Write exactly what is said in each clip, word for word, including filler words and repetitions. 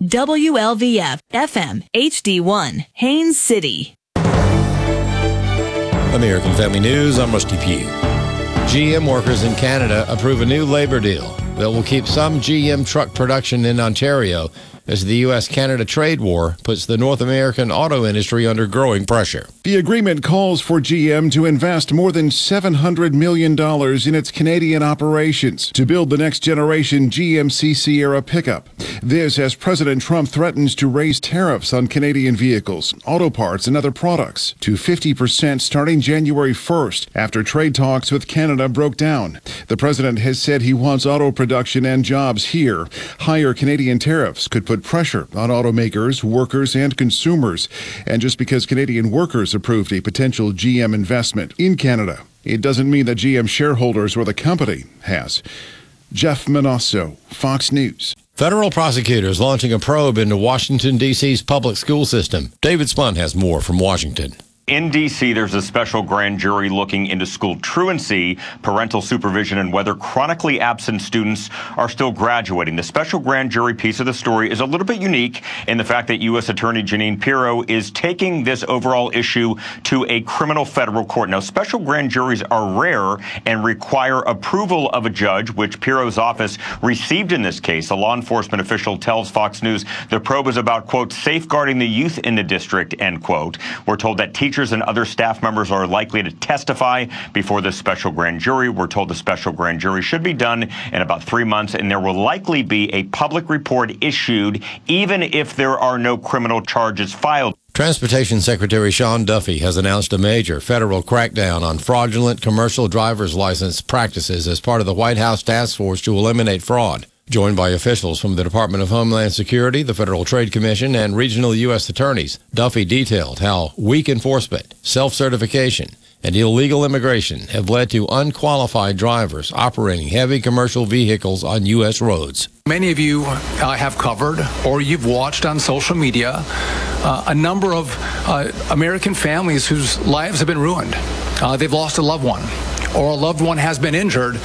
W L V F F M H D one, Haines City. American Family News, I'm Rusty Pugh. G M workers in Canada approve a new labor deal that will keep some G M truck production in Ontario as the U S Canada trade war puts the North American auto industry under growing pressure. The agreement calls for G M to invest more than seven hundred million dollars in its Canadian operations to build the next generation G M C Sierra pickup. This as President Trump threatens to raise tariffs on Canadian vehicles, auto parts, and other products to fifty percent starting January first after trade talks with Canada broke down. The president has said he wants auto production and jobs here. Higher Canadian tariffs could put pressure on automakers, workers, and consumers. And just because Canadian workers approved a potential G M investment in Canada, it doesn't mean that G M shareholders or the company has. Jeff Manasso, Fox News. Federal prosecutors launching a probe into Washington, D C's public school system. David Spunt has more from Washington. In D C, there's a special grand jury looking into school truancy, parental supervision, and whether chronically absent students are still graduating. The special grand jury piece of the story is a little bit unique in the fact that U S Attorney Jeanine Pirro is taking this overall issue to a criminal federal court. Now, special grand juries are rare and require approval of a judge, which Pirro's office received in this case. A law enforcement official tells Fox News the probe is about, quote, safeguarding the youth in the district, end quote. We're told that teachers and other staff members are likely to testify before the special grand jury. We're told the special grand jury should be done in about three months, and there will likely be a public report issued, even if there are no criminal charges filed. Transportation Secretary Sean Duffy has announced a major federal crackdown on fraudulent commercial driver's license practices as part of the White House task force to eliminate fraud. Joined by officials from the Department of Homeland Security, the Federal Trade Commission, and regional U S attorneys, Duffy detailed how weak enforcement, self-certification, and illegal immigration have led to unqualified drivers operating heavy commercial vehicles on U S roads. Many of you uh, have covered or you've watched on social media uh, a number of uh, American families whose lives have been ruined. Uh, they've lost a loved one, or a loved one has been injured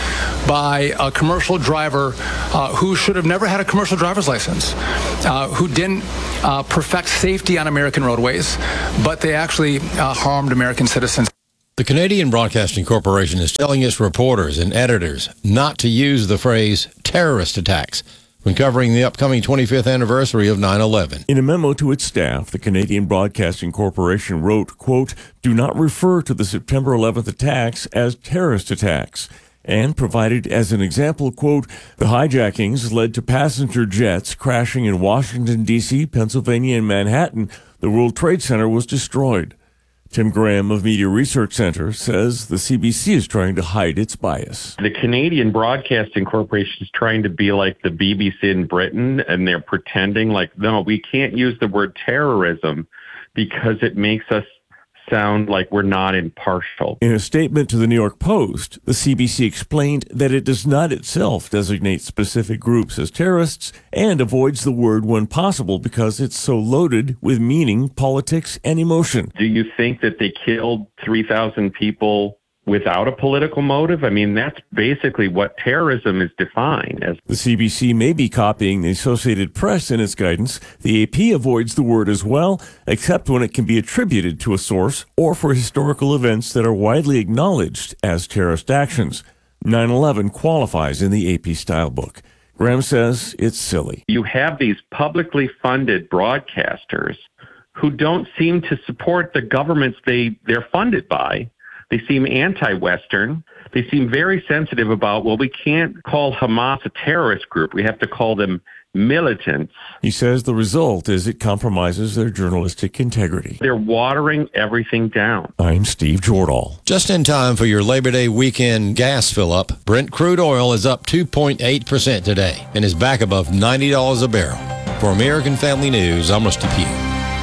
by a commercial driver uh, who should have never had a commercial driver's license, uh, who didn't uh, perfect safety on American roadways, but they actually uh, harmed American citizens. The Canadian Broadcasting Corporation is telling its reporters and editors not to use the phrase terrorist attacks when covering the upcoming twenty-fifth anniversary of nine eleven. In a memo to its staff, the Canadian Broadcasting Corporation wrote, quote, do not refer to the September eleventh attacks as terrorist attacks, and provided as an example, quote, the hijackings led to passenger jets crashing in Washington, D C, Pennsylvania, and Manhattan. The World Trade Center was destroyed. Tim Graham of Media Research Center says the C B C is trying to hide its bias. The Canadian Broadcasting Corporation is trying to be like the B B C in Britain, and they're pretending like, no, we can't use the word terrorism because it makes us sound like we're not impartial. In a statement to the New York Post, the C B C explained that it does not itself designate specific groups as terrorists and avoids the word when possible because it's so loaded with meaning, politics, and emotion. Do you think that they killed three thousand people without a political motive? I mean, that's basically what terrorism is defined as. The C B C may be copying the Associated Press in its guidance. The A P avoids the word as well, except when it can be attributed to a source or for historical events that are widely acknowledged as terrorist actions. nine eleven qualifies in the A P style book. Graham says it's silly. You have these publicly funded broadcasters who don't seem to support the governments they, they're funded by. They seem anti-Western. They seem very sensitive about, well, we can't call Hamas a terrorist group. We have to call them militants. He says the result is it compromises their journalistic integrity. They're watering everything down. I'm Steve Jordahl. Just in time for your Labor Day weekend gas fill-up, Brent crude oil is up two point eight percent today and is back above ninety dollars a barrel. For American Family News, I'm Rusty Pugh.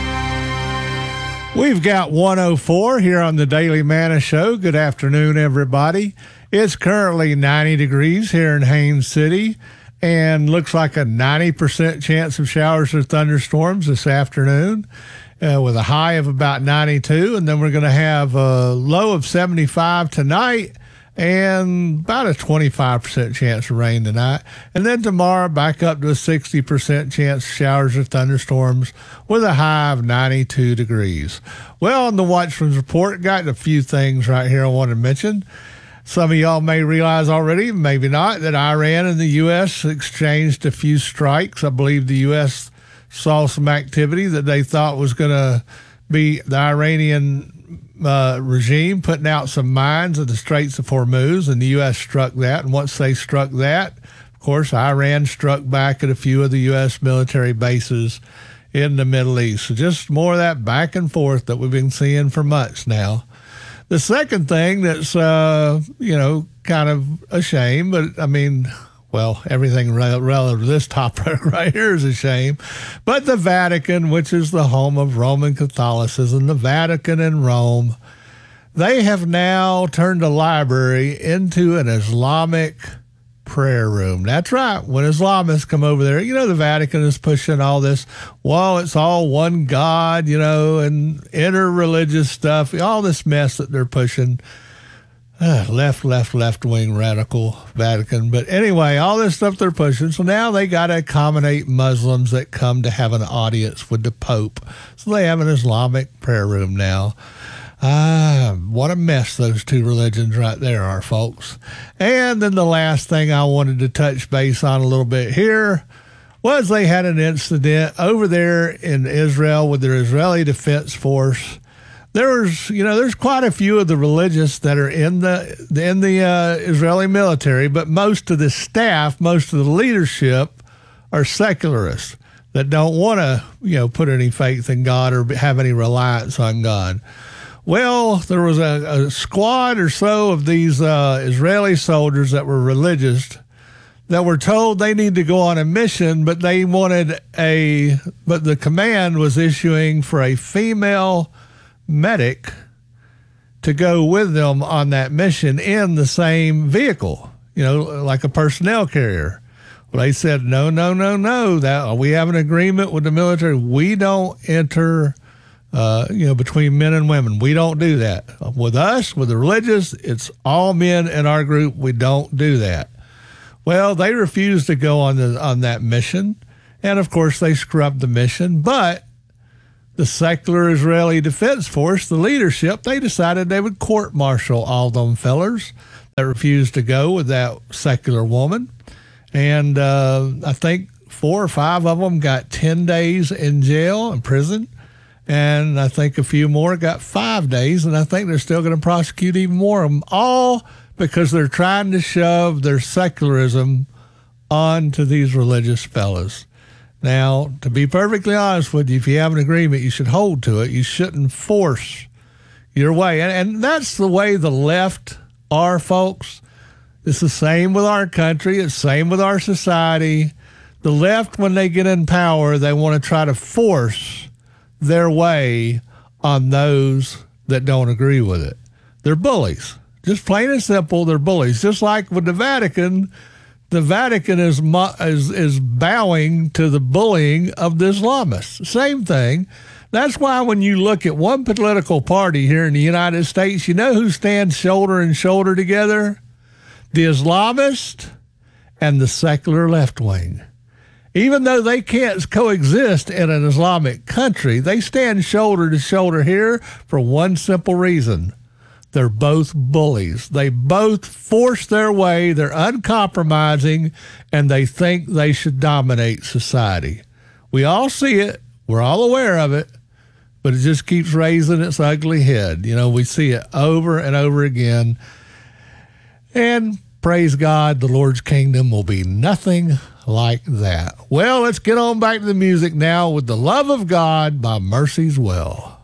We've got one oh four here on the Daily Manna Show. Good afternoon, everybody. It's currently ninety degrees here in Haines City and looks like a ninety percent chance of showers or thunderstorms this afternoon uh, with a high of about ninety-two. And then we're going to have a low of seventy-five tonight and about a twenty-five percent chance of rain tonight. And then tomorrow, back up to a sixty percent chance of showers or thunderstorms with a high of ninety-two degrees. Well, on the Watchman's Report, got a few things right here I want to mention. Some of y'all may realize already, maybe not, that Iran and the U S exchanged a few strikes. I believe the U S saw some activity that they thought was going to be the Iranian uh, regime putting out some mines at the Straits of Hormuz, and the U S struck that. And once they struck that, of course, Iran struck back at a few of the U S military bases in the Middle East. So just more of that back and forth that we've been seeing for months now. The second thing that's, uh, you know, kind of a shame, but I mean, well, everything re- relative to this topic right here is a shame. But the Vatican, which is the home of Roman Catholicism, the Vatican and Rome, they have now turned a library into an Islamic prayer room. That's right. When Islamists come over there, you know, the Vatican is pushing all this, well, it's all one God, you know, and interreligious stuff, all this mess that they're pushing. Uh, left, left, left-wing radical Vatican. But anyway, all this stuff they're pushing. So now they got to accommodate Muslims that come to have an audience with the Pope. So they have an Islamic prayer room now. Ah, what a mess those two religions right there are, folks. And then the last thing I wanted to touch base on a little bit here was they had an incident over there in Israel with their Israeli Defense Force. There's, you know, there's quite a few of the religious that are in the in the uh, Israeli military, but most of the staff, most of the leadership are secularists that don't want to, you know, put any faith in God or have any reliance on God. Well, there was a, a squad or so of these uh, Israeli soldiers that were religious that were told they need to go on a mission, but they wanted a, but the command was issuing for a female medic to go with them on that mission in the same vehicle, you know, like a personnel carrier. Well, they said, no, no, no, no, that we have an agreement with the military. We don't enter Uh, you know, between men and women. We don't do that. With us, with the religious, it's all men in our group. We don't do that. Well, they refused to go on the on that mission, and of course they scrubbed the mission. But the secular Israeli Defense Force, the leadership, they decided they would court-martial all them fellers that refused to go with that secular woman. And uh, I think four or five of them got ten days in jail, in prison. And I think a few more got five days, and I think they're still going to prosecute even more of them, all because they're trying to shove their secularism onto these religious fellas. Now, to be perfectly honest with you, if you have an agreement, you should hold to it. You shouldn't force your way. And, and that's the way the left are, folks. It's the same with our country. It's the same with our society. The left, when they get in power, they want to try to force their way on those that don't agree with it. They're bullies. Just plain and simple, they're bullies. Just like with the Vatican, the Vatican is is, is bowing to the bullying of the Islamists. Same thing. That's why when you look at one political party here in the United States, you know who stands shoulder and shoulder together? The Islamist and the secular left wing. Even though they can't coexist in an Islamic country, they stand shoulder to shoulder here for one simple reason. They're both bullies. They both force their way, they're uncompromising, and they think they should dominate society. We all see it. We're all aware of it, but it just keeps raising its ugly head. You know, we see it over and over again. And praise God, the Lord's kingdom will be nothing like that. Well, let's get on back to the music now with The Love of God by Mercy's Well.